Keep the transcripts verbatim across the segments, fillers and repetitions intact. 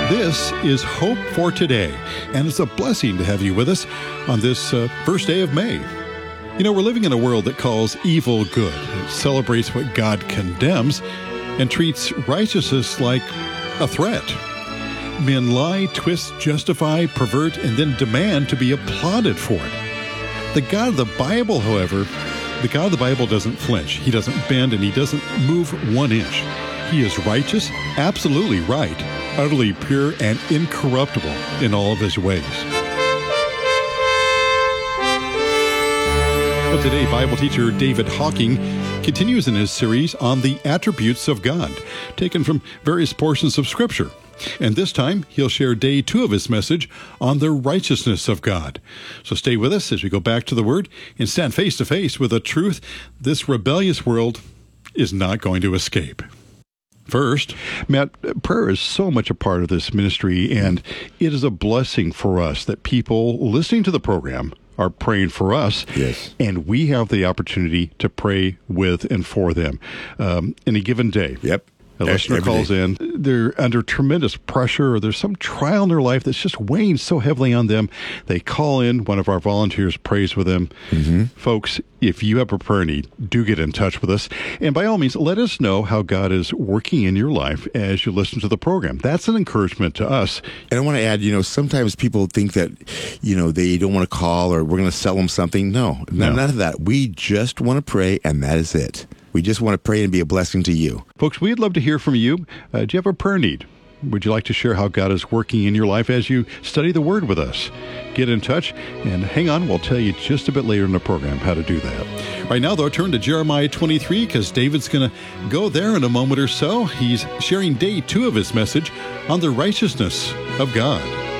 This is Hope for Today, and it's a blessing to have you with us on this uh, first day of May. You know, we're living in a world that calls evil good. It celebrates what God condemns and treats righteousness like a threat. Men lie, twist, justify, pervert, and then demand to be applauded for it. The God of the Bible, however, the God of the Bible doesn't flinch. He doesn't bend, and he doesn't move one inch. He is righteous, absolutely right, utterly pure, and incorruptible in all of his ways. Well, today, Bible teacher David Hocking continues in his series on the attributes of God, taken from various portions of Scripture. And this time, he'll share day two of his message on the righteousness of God. So stay with us as we go back to the Word and stand face to face with a truth this rebellious world is not going to escape. First, Matt, prayer is so much a part of this ministry, and it is a blessing for us that people listening to the program are praying for us. Yes. And we have the opportunity to pray with and for them um, in a given day. Yep. A listener Every calls day. in. They're under tremendous pressure, or there's some trial in their life that's just weighing so heavily on them. They call in. One of our volunteers prays with them. Mm-hmm. Folks, if you have a prayer need, do get in touch with us. And by all means, let us know how God is working in your life as you listen to the program. That's an encouragement to us. And I want to add, you know, sometimes people think that, you know, they don't want to call or we're going to sell them something. No, No. none of that. We just want to pray, and that is it. We just want to pray and be a blessing to you. Folks, we'd love to hear from you. Uh, do you have a prayer need? Would you like to share how God is working in your life as you study the Word with us? Get in touch and hang on. We'll tell you just a bit later in the program how to do that. Right now, though, turn to Jeremiah twenty-three because David's going to go there in a moment or so. He's sharing day two of his message on the righteousness of God.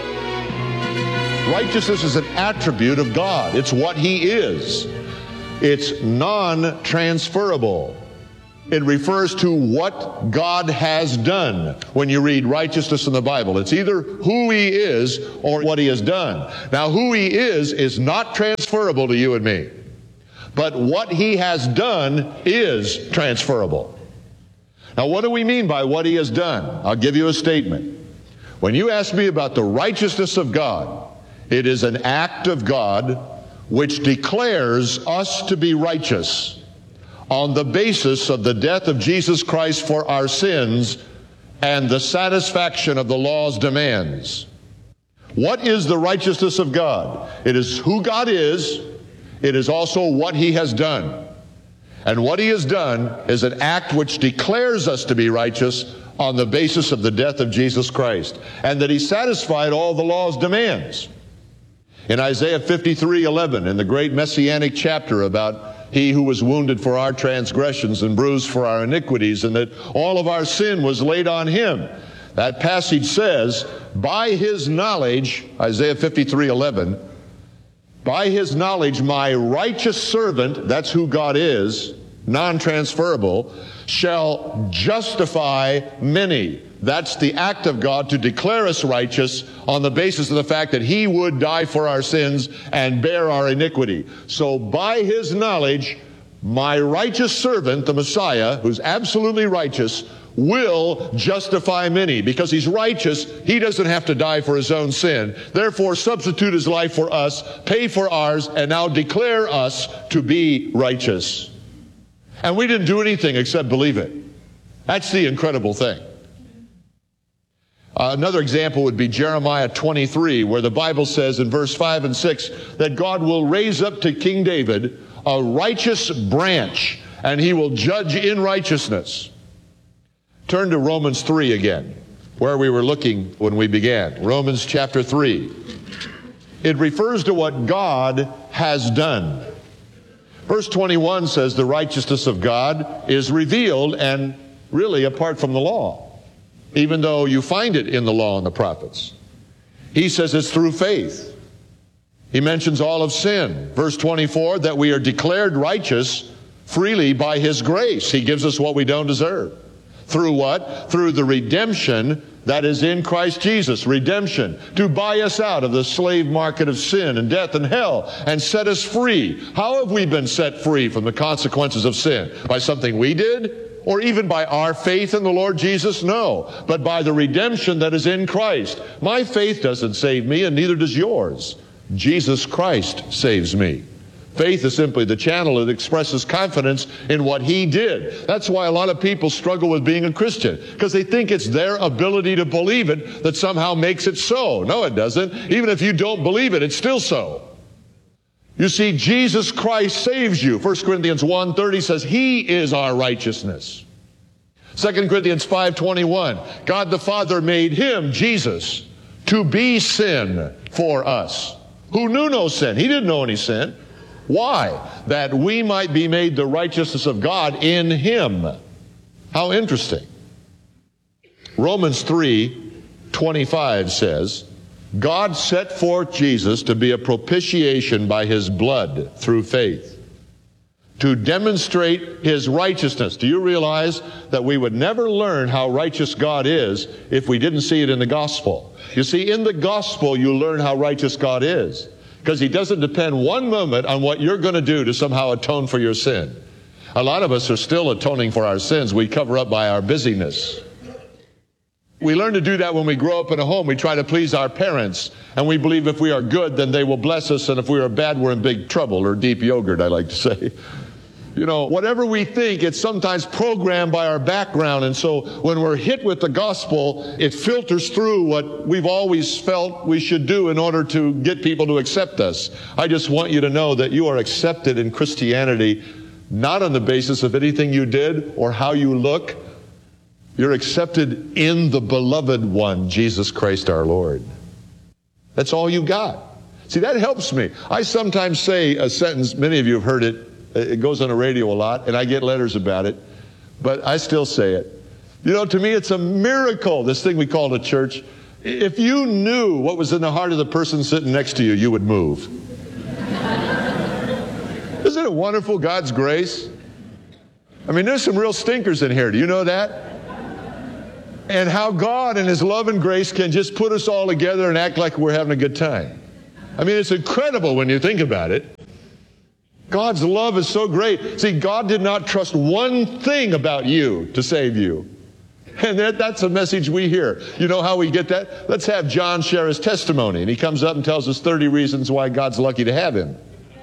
Righteousness is an attribute of God. It's what He is. It's non-transferable. It refers to what God has done. When you read righteousness in the Bible, it's either who He is or what He has done. Now, who He is is not transferable to you and me. But what He has done is transferable. Now, what do we mean by what He has done? I'll give you a statement. When you ask me about the righteousness of God, it is an act of God which declares us to be righteous on the basis of the death of Jesus Christ for our sins and the satisfaction of the law's demands. What is the righteousness of God? It is who God is. It is also what He has done. And what He has done is an act which declares us to be righteous on the basis of the death of Jesus Christ, and that He satisfied all the law's demands. In Isaiah fifty-three eleven, in the great messianic chapter about He who was wounded for our transgressions and bruised for our iniquities, and that all of our sin was laid on Him, that passage says, by His knowledge, Isaiah fifty-three eleven, by His knowledge my righteous servant, that's who God is, non-transferable, shall justify many. That's the act of God to declare us righteous on the basis of the fact that He would die for our sins and bear our iniquity. So by His knowledge, my righteous servant, the Messiah, who's absolutely righteous, will justify many. Because He's righteous, He doesn't have to die for His own sin. Therefore, substitute His life for us, pay for ours, and now declare us to be righteous. And we didn't do anything except believe it. That's the incredible thing. Uh, another example would be Jeremiah twenty-three, where the Bible says in verse five and six that God will raise up to King David a righteous branch, and He will judge in righteousness. Turn to Romans three again, where we were looking when we began. Romans chapter three. It refers to what God has done. Verse twenty-one says the righteousness of God is revealed, and really apart from the law, even though you find it in the law and the prophets. He says it's through faith. He mentions all of sin. Verse twenty-four, that we are declared righteous freely by His grace. He gives us what we don't deserve. Through what? Through the redemption that is in Christ Jesus. Redemption, to buy us out of the slave market of sin and death and hell and set us free. How have we been set free from the consequences of sin? By something we did Or even by our faith in the Lord Jesus? No. But by the redemption that is in Christ. My faith doesn't save me, and neither does yours. Jesus Christ saves me. Faith is simply the channel that expresses confidence in what He did. That's why a lot of people struggle with being a Christian, because they think it's their ability to believe it that somehow makes it so. No, it doesn't. Even if you don't believe it, it's still so. You see, Jesus Christ saves you. First Corinthians one thirty says He is our righteousness. Second Corinthians five twenty-one, God the Father made Him, Jesus, to be sin for us, who knew no sin. He didn't know any sin. Why? That we might be made the righteousness of God in Him. How interesting. Romans three twenty-five says, God set forth Jesus to be a propitiation by His blood through faith, to demonstrate His righteousness. Do you realize that we would never learn how righteous God is if we didn't see it in the gospel? You see, in the gospel you learn how righteous God is, because He doesn't depend one moment on what you're going to do to somehow atone for your sin. A lot of us are still atoning for our sins. We cover up by our busyness. We learn to do that when we grow up in a home. We try to please our parents, and we believe if we are good, then they will bless us, and if we are bad, we're in big trouble, or deep yogurt, I like to say. You know, whatever we think, it's sometimes programmed by our background, and so when we're hit with the gospel, it filters through what we've always felt we should do in order to get people to accept us. I just want you to know that you are accepted in Christianity not on the basis of anything you did or how you look. You're accepted in the beloved one, Jesus Christ our Lord. That's all you got. See, that helps me. I sometimes say a sentence, many of you have heard it, it goes on the radio a lot, and I get letters about it, but I still say it. You know, to me it's a miracle, this thing we call the church. If you knew what was in the heart of the person sitting next to you, you would move. Isn't it wonderful, God's grace? I mean, there's some real stinkers in here. Do you know that? And how God in His love and grace can just put us all together and act like we're having a good time. I mean, it's incredible when you think about it. God's love is so great. See, God did not trust one thing about you to save you. And that, that's a message we hear. You know how we get that? Let's have John share his testimony. And he comes up and tells us thirty reasons why God's lucky to have him.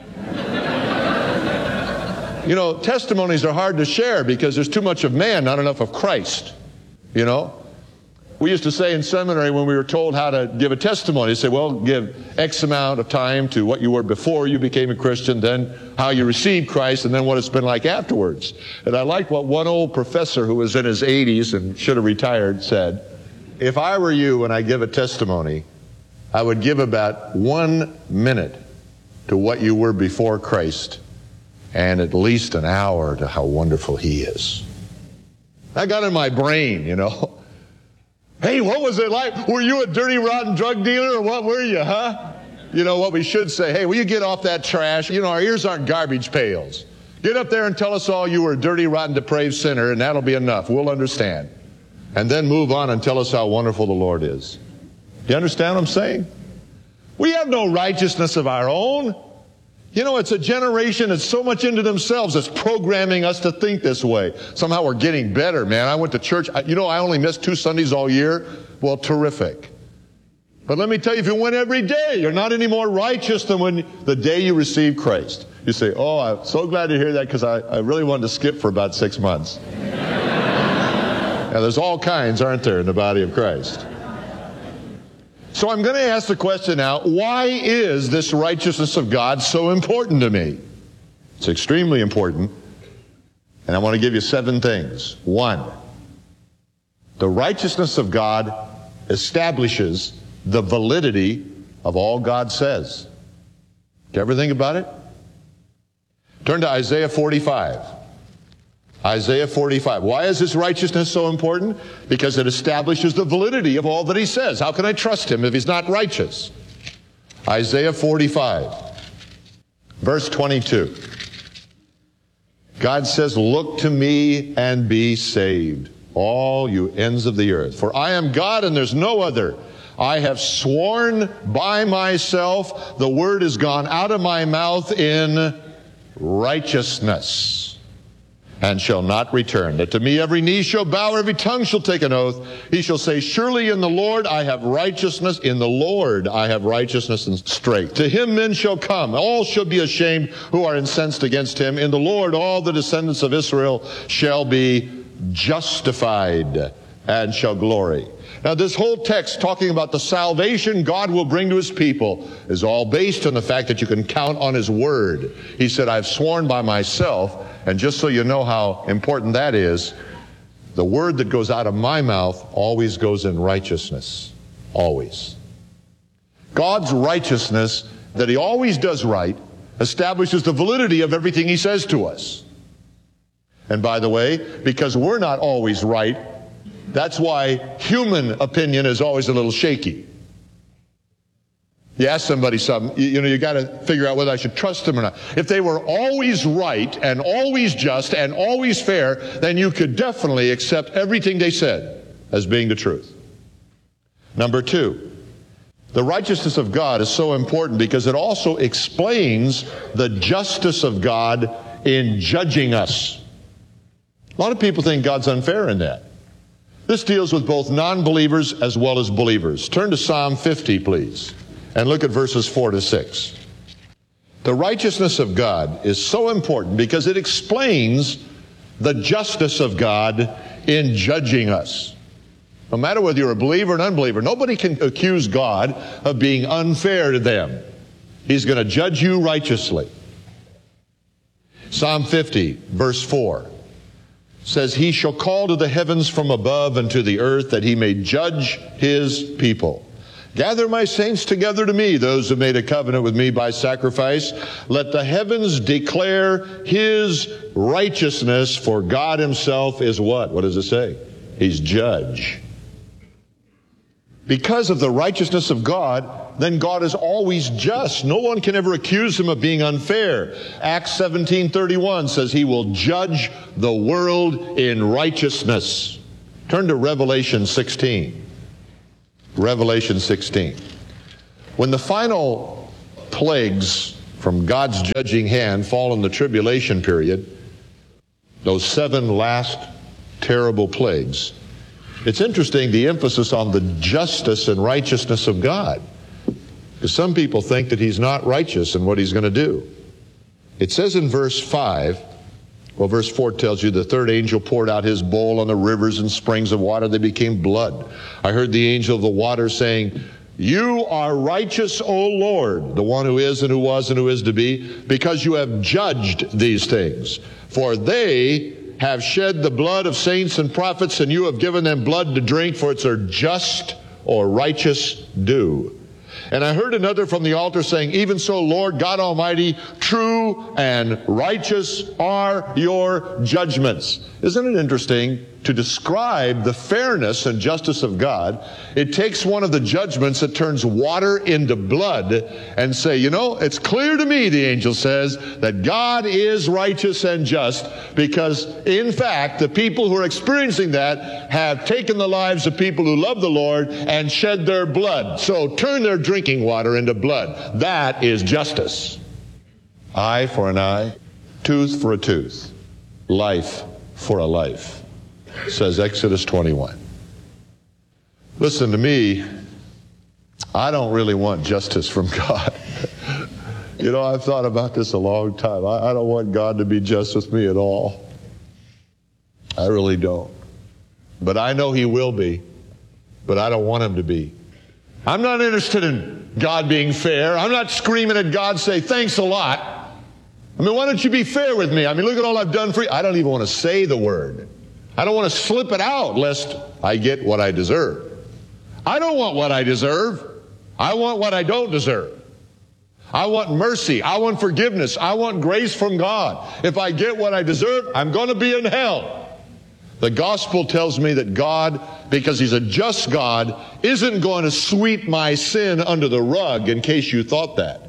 You know, testimonies are hard to share because there's too much of man, not enough of Christ. You know, we used to say in seminary when we were told how to give a testimony, they say, well, give X amount of time to what you were before you became a Christian, then how you received Christ, and then what it's been like afterwards. And I like what one old professor who was in his eighties and should have retired said, if I were you when I give a testimony, I would give about one minute to what you were before Christ and at least an hour to how wonderful He is. I got in my brain, you know. Hey, what was it like? Were you a dirty, rotten drug dealer or what were you, huh? You know what we should say, hey, will you get off that trash? You know, our ears aren't garbage pails. Get up there and tell us all you were a dirty, rotten, depraved sinner, and that'll be enough. We'll understand. And then move on and tell us how wonderful the Lord is. Do you understand what I'm saying? We have no righteousness of our own. You know, it's a generation that's so much into themselves that's programming us to think this way. Somehow we're getting better, man. I went to church. I, you know, I only missed two Sundays all year. Well, terrific. But let me tell you, if you went every day, you're not any more righteous than when the day you received Christ. You say, oh, I'm so glad to hear that because I, I really wanted to skip for about six months. Now, there's all kinds, aren't there, in the body of Christ? So I'm going to ask the question now, why is this righteousness of God so important to me? It's extremely important. And I want to give you seven things. One, the righteousness of God establishes the validity of all God says. Do you ever think about it? Turn to Isaiah forty-five. Isaiah forty-five. Why is this righteousness so important? Because it establishes the validity of all that He says. How can I trust Him if He's not righteous? Isaiah forty-five, verse twenty-two. God says, look to me and be saved, all you ends of the earth. For I am God and there's no other. I have sworn by myself, the word has gone out of my mouth in righteousness. and shall not return. That to me every knee shall bow, every tongue shall take an oath. He shall say, surely in the Lord I have righteousness. In the Lord I have righteousness and strength. To him men shall come. All shall be ashamed who are incensed against him. In the Lord all the descendants of Israel shall be justified and shall glory. Now, this whole text talking about the salvation God will bring to his people is all based on the fact that you can count on his word. He said, I've sworn by myself, and just so you know how important that is, the word that goes out of my mouth always goes in righteousness. Always. God's righteousness, that he always does right, establishes the validity of everything he says to us. And by the way, because we're not always right, that's why human opinion is always a little shaky. You ask somebody something, you, you know, you got to figure out whether I should trust them or not. If they were always right and always just and always fair, then you could definitely accept everything they said as being the truth. Number two, the righteousness of God is so important because it also explains the justice of God in judging us. A lot of people think God's unfair in that. This deals with both non-believers as well as believers. Turn to Psalm fifty, please, and look at verses four to six. The righteousness of God is so important because it explains the justice of God in judging us. No matter whether you're a believer or an unbeliever, nobody can accuse God of being unfair to them. He's going to judge you righteously. Psalm fifty, verse four. Says, he shall call to the heavens from above and to the earth that he may judge his people. Gather my saints together to me, those who made a covenant with me by sacrifice. Let the heavens declare his righteousness, for God himself is what? What does it say? He's judge. Because of the righteousness of God, then God is always just. No one can ever accuse him of being unfair. Acts seventeen thirty-one says he will judge the world in righteousness. Turn to Revelation sixteen. Revelation sixteen. When the final plagues from God's judging hand fall in the tribulation period, those seven last terrible plagues, it's interesting the emphasis on the justice and righteousness of God. Because some people think that he's not righteous in what he's going to do. It says in verse five, well, verse four tells you the third angel poured out his bowl on the rivers and springs of water. They became blood. I heard the angel of the water saying, you are righteous, O Lord, the one who is and who was and who is to be, because you have judged these things. For they have shed the blood of saints and prophets, and you have given them blood to drink, for it's their just or righteous due. And I heard another from the altar saying, even so, Lord God Almighty, true and righteous are your judgments. Isn't it interesting to describe the fairness and justice of God? It takes one of the judgments that turns water into blood and say, you know, it's clear to me, the angel says, that God is righteous and just because, in fact, the people who are experiencing that have taken the lives of people who love the Lord and shed their blood. So turn their drinking water into blood. That is justice. Eye for an eye, tooth for a tooth, life for a life, says Exodus twenty-one. Listen to me, I don't really want justice from God. You know, I've thought about this a long time. I, I don't want God to be just with me at all. I really don't. But I know he will be, but I don't want him to be. I'm not interested in God being fair. I'm not screaming at God, say, thanks a lot. I mean, why don't you be fair with me? I mean, look at all I've done for you. I don't even want to say the word. I don't want to slip it out lest I get what I deserve. I don't want what I deserve. I want what I don't deserve. I want mercy. I want forgiveness. I want grace from God. If I get what I deserve, I'm going to be in hell. The gospel tells me that God, because he's a just God, isn't going to sweep my sin under the rug, in case you thought that.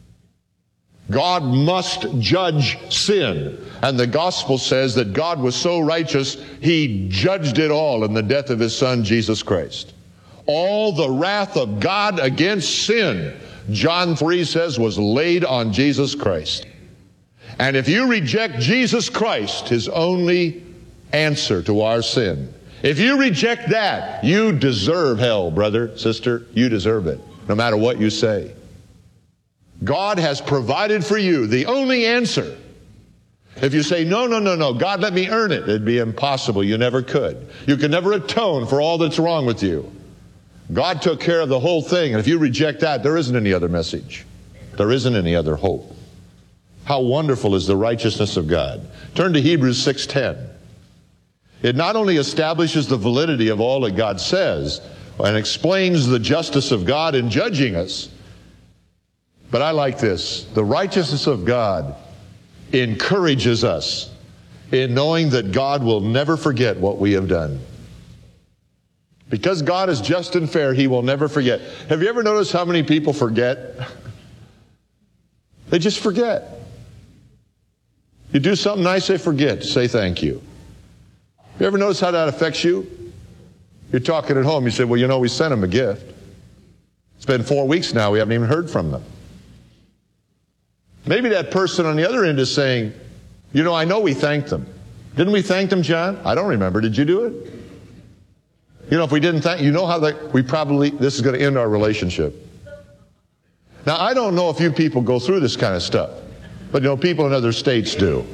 God must judge sin. And the gospel says that God was so righteous, he judged it all in the death of his son, Jesus Christ. All the wrath of God against sin, John three says, was laid on Jesus Christ. And if you reject Jesus Christ, his only answer to our sin, if you reject that, you deserve hell, brother, sister. You deserve it, no matter what you say. God has provided for you the only answer. If you say, no, no, no, no, God, let me earn it, it'd be impossible. You never could. You can never atone for all that's wrong with you. God took care of the whole thing, and if you reject that, there isn't any other message. There isn't any other hope. How wonderful is the righteousness of God. Turn to Hebrews six ten. It not only establishes the validity of all that God says and explains the justice of God in judging us, but I like this. The righteousness of God encourages us in knowing that God will never forget what we have done. Because God is just and fair, he will never forget. Have you ever noticed how many people forget? They just forget. You do something nice, they forget to say thank you. You ever notice how that affects you? You're talking at home, you say, well, you know, we sent them a gift. It's been four weeks now, we haven't even heard from them. Maybe that person on the other end is saying, you know, I know we thanked them. Didn't we thank them, John? I don't remember. Did you do it? You know, if we didn't thank, you know how that we probably, this is going to end our relationship. Now, I don't know if you people go through this kind of stuff, but you know, people in other states do.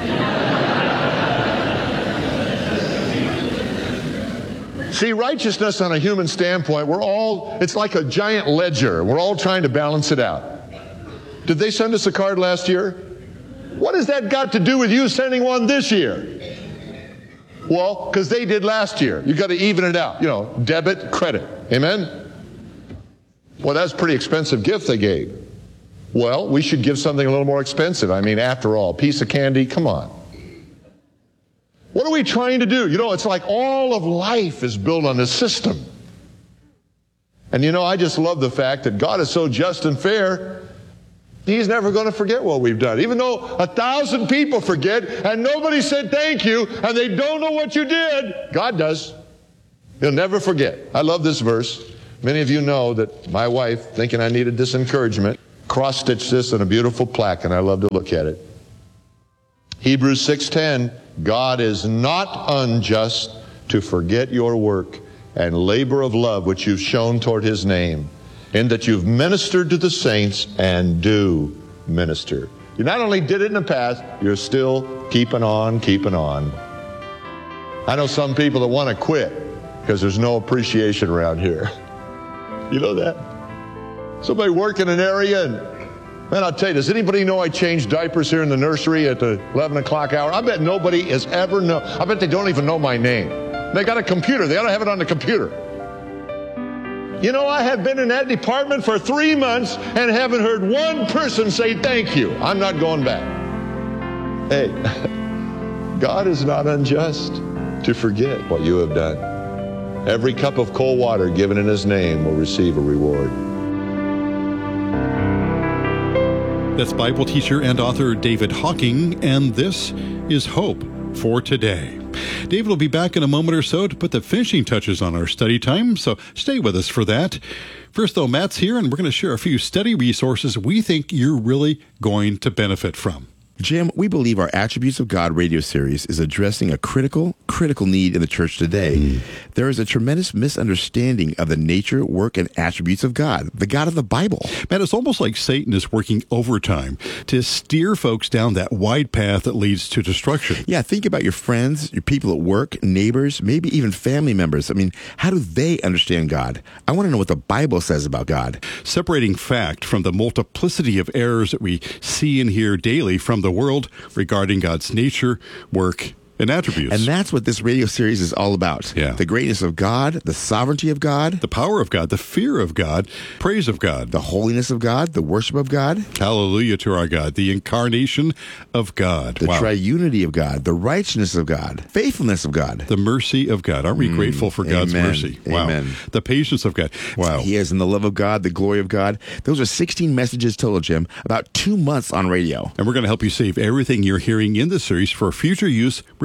See, righteousness on a human standpoint, we're all, it's like a giant ledger. We're all trying to balance it out. Did they send us a card last year? What has that got to do with you sending one this year? Well, because they did last year. You've got to even it out. You know, debit, credit. Amen? Well, that's a pretty expensive gift they gave. Well, we should give something a little more expensive. I mean, after all, a piece of candy, come on. What are we trying to do? You know, it's like all of life is built on this system. And you know, I just love the fact that God is so just and fair, he's never going to forget what we've done. Even though a thousand people forget and nobody said thank you and they don't know what you did, God does. He'll never forget. I love this verse. Many of you know that my wife, thinking I needed this encouragement, cross-stitched this in a beautiful plaque, and I love to look at it. Hebrews six ten, God is not unjust to forget your work and labor of love which you've shown toward his name, in that you've ministered to the saints and do minister. You not only did it in the past, you're still keeping on, keeping on. I know some people that want to quit because there's no appreciation around here. You know that? Somebody work in an area and, man, I'll tell you, does anybody know I changed diapers here in the nursery at the eleven o'clock hour? I bet nobody has ever known. I bet they don't even know my name. They got a computer. They ought to have it on the computer. You know, I have been in that department for three months and haven't heard one person say thank you. I'm not going back. Hey, God is not unjust to forget what you have done. Every cup of cold water given in his name will receive a reward. That's Bible teacher and author David Hocking, and this is Hope for Today. David will be back in a moment or so to put the finishing touches on our study time, so stay with us for that. First, though, Matt's here, and we're going to share a few study resources we think you're really going to benefit from. Jim, we believe our Attributes of God radio series is addressing a critical, critical need in the church today. Mm. There is a tremendous misunderstanding of the nature, work, and attributes of God, the God of the Bible. Man, it's almost like Satan is working overtime to steer folks down that wide path that leads to destruction. Yeah, think about your friends, your people at work, neighbors, maybe even family members. I mean, how do they understand God? I want to know what the Bible says about God. Separating fact from the multiplicity of errors that we see and hear daily from the the world regarding God's nature, work, and attributes. And that's what this radio series is all about. Yeah. The greatness of God, the sovereignty of God, the power of God, the fear of God, praise of God, the holiness of God, the worship of God. Hallelujah to our God, the incarnation of God. The wow. triunity of God, the righteousness of God, faithfulness of God. The mercy of God. Aren't we mm, grateful for God's amen, mercy? Wow. Amen. The patience of God. Wow. He is in the love of God, the glory of God. Those are sixteen messages total, Jim, about two months on radio. And we're going to help you save everything you're hearing in this series for future use,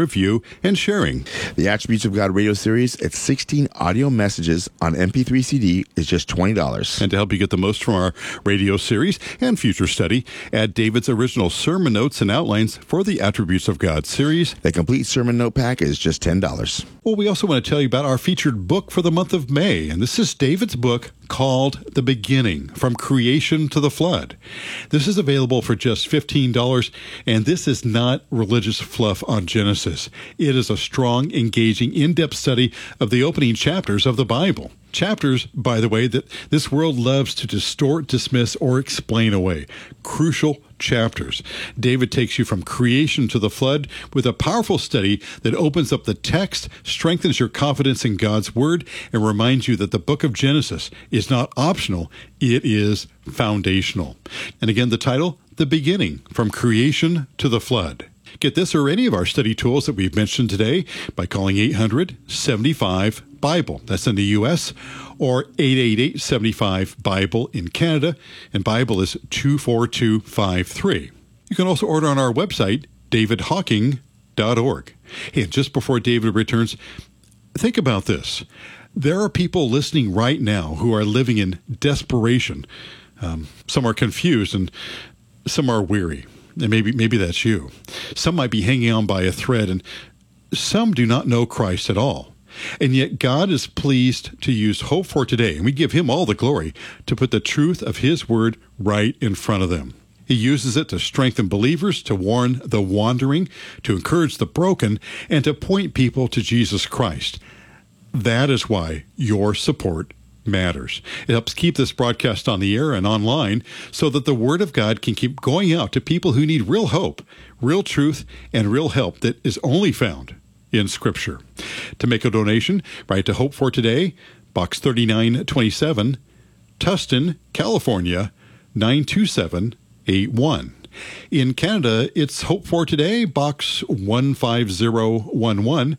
review, and sharing. The Attributes of God radio series, it's sixteen audio messages on M P three C D, is just twenty dollars. And to help you get the most from our radio series and future study, add David's original sermon notes and outlines for the Attributes of God series. The complete sermon note pack is just ten dollars. Well, we also want to tell you about our featured book for the month of May, and this is David's book called The Beginning, From Creation to the Flood. This is available for just fifteen dollars, and this is not religious fluff on Genesis. It is a strong, engaging, in-depth study of the opening chapters of the Bible. Chapters, by the way, that this world loves to distort, dismiss, or explain away. Crucial chapters. David takes you from creation to the flood with a powerful study that opens up the text, strengthens your confidence in God's Word, and reminds you that the book of Genesis is not optional, it is foundational. And again, the title, The Beginning, From Creation to the Flood. Get this or any of our study tools that we've mentioned today by calling eight hundred, seventy-five, Bible. That's in the U S, or eight eight eight, seven five, Bible in Canada, and Bible is two four two five three. You can also order on our website, david hawking dot org. Hey, and just before David returns, think about this. There are people listening right now who are living in desperation. Um, some are confused and some are weary. And maybe maybe that's you. Some might be hanging on by a thread, and some do not know Christ at all. And yet God is pleased to use Hope for Today, and we give him all the glory, to put the truth of his word right in front of them. He uses it to strengthen believers, to warn the wandering, to encourage the broken, and to point people to Jesus Christ. That is why your support matters. It helps keep this broadcast on the air and online so that the Word of God can keep going out to people who need real hope, real truth, and real help that is only found in Scripture. To make a donation, write to Hope for Today, Box thirty-nine twenty-seven, Tustin, California, nine two seven eight one. In Canada, it's Hope for Today, Box one five zero one one,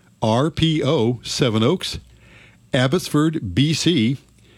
R P O Seven Oaks, Abbotsford, B C,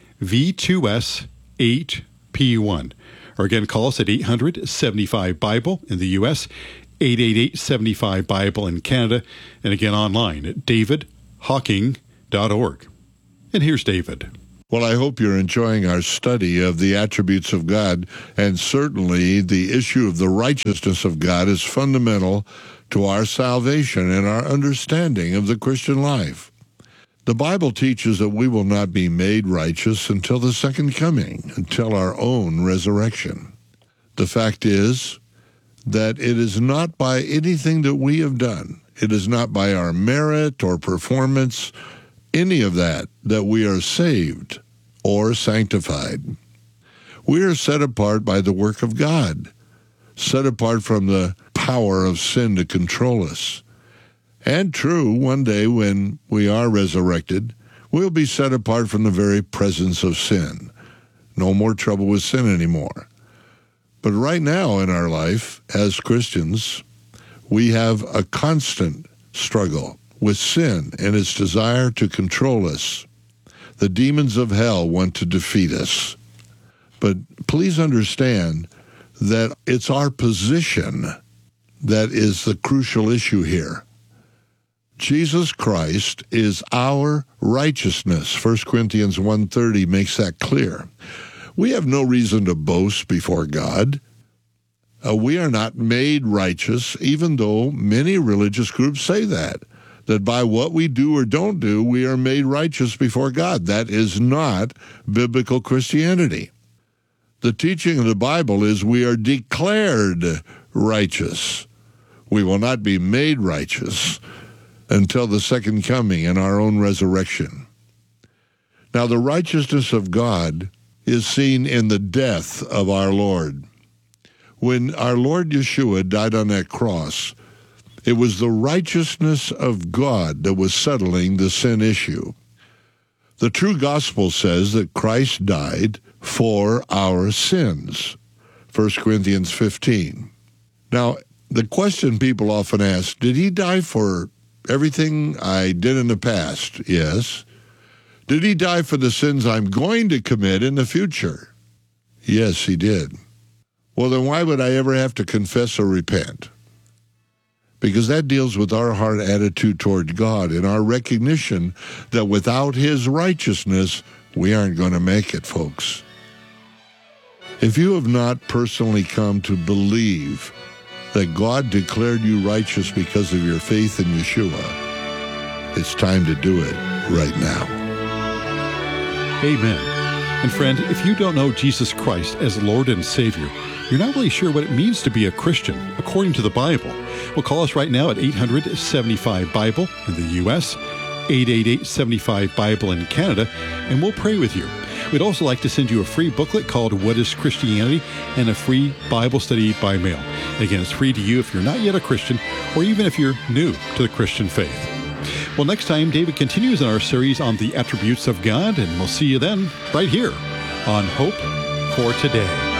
V two S eight P one. Or again, call us at eight hundred, seventy-five, Bible in the U S, eight eight eight, seven five, Bible in Canada, and again online at david hawking dot org. And here's David. Well, I hope you're enjoying our study of the attributes of God, and certainly the issue of the righteousness of God is fundamental to our salvation and our understanding of the Christian life. The Bible teaches that we will not be made righteous until the second coming, until our own resurrection. The fact is that it is not by anything that we have done. It is not by our merit or performance, any of that, that we are saved or sanctified. We are set apart by the work of God, set apart from the power of sin to control us. And true, one day when we are resurrected, we'll be set apart from the very presence of sin. No more trouble with sin anymore. But right now in our life, as Christians, we have a constant struggle with sin and its desire to control us. The demons of hell want to defeat us. But please understand that it's our position that is the crucial issue here. Jesus Christ is our righteousness. First Corinthians one thirty makes that clear. We have no reason to boast before God. Uh, we are not made righteous, even though many religious groups say that, that by what we do or don't do, we are made righteous before God. That is not biblical Christianity. The teaching of the Bible is we are declared righteous. We will not be made righteous until the second coming and our own resurrection. Now, the righteousness of God is seen in the death of our Lord. When our Lord Yeshua died on that cross, it was the righteousness of God that was settling the sin issue. The true gospel says that Christ died for our sins, First Corinthians fifteen. Now, the question people often ask, did he die for everything I did in the past? Yes. Did he die for the sins I'm going to commit in the future? Yes, he did. Well, then why would I ever have to confess or repent? because that deals with our heart attitude toward God and our recognition that without his righteousness, we aren't going to make it, folks. If you have not personally come to believe that God declared you righteous because of your faith in Yeshua, it's time to do it right now. Amen. And friend, if you don't know Jesus Christ as Lord and Savior, you're not really sure what it means to be a Christian according to the Bible. Well, call us right now at eight hundred, seventy-five, Bible in the U S, eight eight eight, seventy-five, Bible in Canada, and we'll pray with you. We'd also like to send you a free booklet called What is Christianity and a free Bible study by mail. Again, it's free to you if you're not yet a Christian or even if you're new to the Christian faith. Well, next time, David continues in our series on the attributes of God, and we'll see you then right here on Hope for Today.